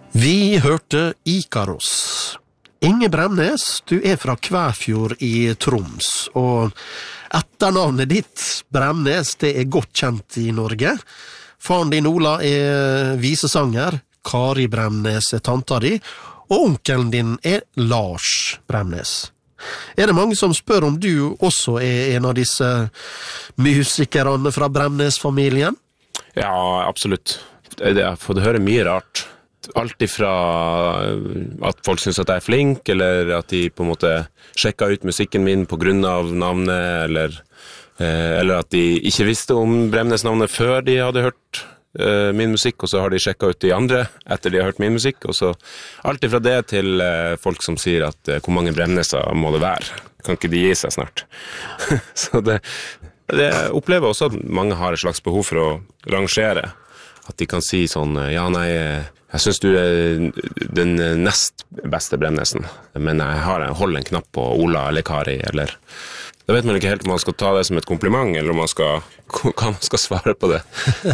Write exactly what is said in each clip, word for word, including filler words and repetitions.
Vi hørte Ikaros. Inge Bremnes, du er fra Kvæfjord i Troms, og etternavnet ditt, Bremnes, det er godt kjent i Norge. Faren din Ola er visesanger, Kari Bremnes er tanta di, og onkelen din er Lars Bremnes. Er det mange som spør om du også er en av disse musikerne fra Bremnes-familien? Ja, absolutt. Jeg har fått høre mye rart. Alt ifra at folk synes at jeg er flink, eller at de på en måte sjekker ut musikken min på grunn av navnet, eller, eller at de ikke visste om Bremnes-navnet før de hadde hørt min musikk, og så har de sjekket ut de andre etter de har hørt min musikk, og så alt ifra det til folk som sier at hvor mange Bremneser må det være? Kan ikke de gi seg snart? Så det, det opplever også at mange har et slags behov for å rangere, at de kan si sånn, ja nei, jeg synes du er den nest beste Bremnesen, men jeg har jeg holder en knapp på Ola eller Kari, eller da vet man ikke helt om man skal ta det som et kompliment, eller om man skal, hva man skal svare på det.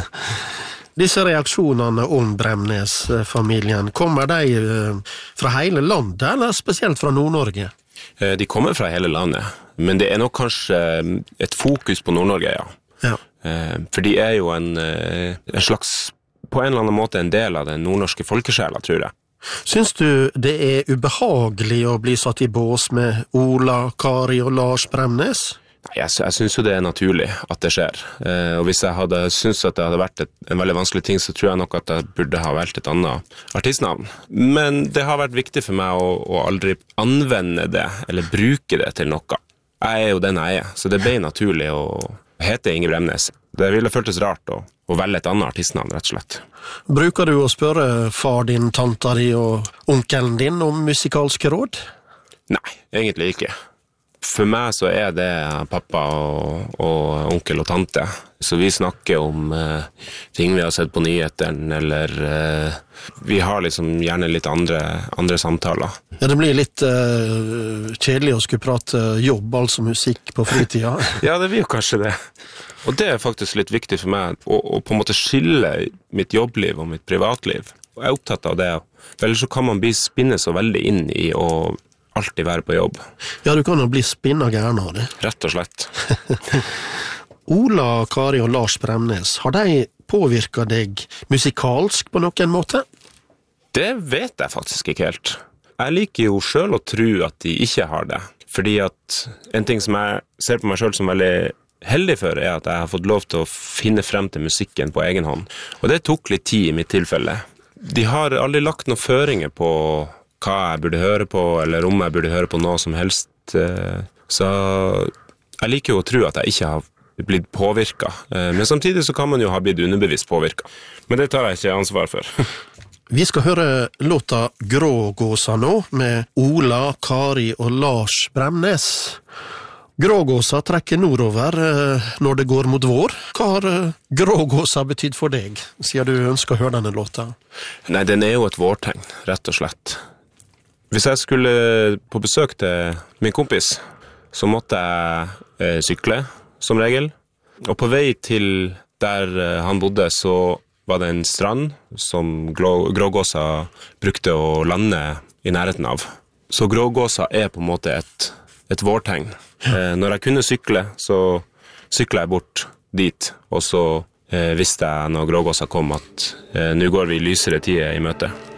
Disse reaksjonene om Bremnes-familien, kommer de fra hele landet, eller spesielt fra Nord-Norge? De kommer fra hele landet, men det er nok kanskje et fokus på Nord-Norge, ja. Ja. For de er jo en, en slags, på en eller annen måte en del av den nordnorske folkesjela, tror jeg. Syns du det er ubehagelig å bli satt i bås med Ola, Kari og Lars Bremnes? Jeg, jeg synes jo det er naturlig at det skjer, eh, og hvis jeg hadde syntes at det hadde vært et, en veldig vanskelig ting, så tror jeg nok at jeg burde ha valgt et annet artistnavn. Men det har vært viktig for meg å, å aldri anvende det, eller bruke det til noe. Jeg er jo den jeg er, så det ble naturlig å hete Inge Bremnes. Det ville føltes rart å, å velge et annet artistnavn, rett og slett. Bruker du å spørre far din, tanta di og onkelen din om musikalske råd? Nei, egentlig ikke. For meg så er det pappa og, og onkel og tante. Så vi snakker om eh, ting vi har sett på nyheten, eller eh, vi har liksom gjerne litt andre, andre samtaler. Ja, det blir litt eh, kjedelig å skulle prate jobb, altså musikk på fritida. Ja, det blir jo kanskje det. Og det er faktisk litt viktig for meg, å, å på en måte skille mitt jobbliv og mitt privatliv. Og jeg er opptatt av det, for ellers så kan man bli spinnet så veldig inn i å alltid være på jobb. Ja, du kan jo bli spinnet gærne av det. Rett og slett. Ola, Kari og Lars Bremnes, har de påvirket deg musikalsk på noen måte? Det vet jeg faktisk ikke helt. Jeg liker jo selv å tro at de ikke har det. Fordi at en ting som jeg ser på meg selv som veldig heldig for, er at jeg har fått lov til å finne frem til musikken på egen hånd. Og det tok litt tid i mitt tilfelle. De har aldri lagt noen føringer på hva jeg burde høre på, eller om jeg burde høre på noe som helst. Så jeg liker jo å tro at jeg ikke har blitt påvirket. Men samtidig så kan man jo ha blitt underbevisst påvirket. Men det tar jeg ikke ansvar for. Vi skal høre låta Grågåsa nå, med Ola, Kari og Lars Bremnes. Grågåsa trekker nordover når det går mot vår. Hva har Grågåsa betydd for deg, siden du ønsker å høre denne låta? Nei, den er jo et vårtegn, rett og slett. Hvis jeg skulle på besøk til min kompis, så måtte jeg eh, sykle, som regel. Og på vei til der eh, han bodde, så var det en strand som Grågåsa brukte å lande i nærheten av. Så Grågåsa er på en måte et, et vårtegn. Eh, når jeg kunne sykle, så syklet jeg bort dit, og så eh, visste jeg når Grågåsa kom at eh, nå går vi lysere tider i møte.